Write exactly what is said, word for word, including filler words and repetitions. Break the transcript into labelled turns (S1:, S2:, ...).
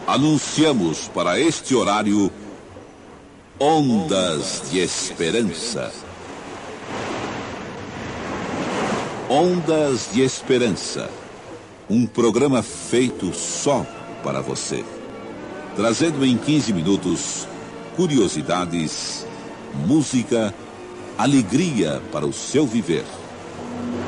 S1: Anunciamos para este horário Ondas de Esperança. Ondas de Esperança. Um programa feito só para você. Trazendo em quinze minutos curiosidades, música, alegria para o seu viver.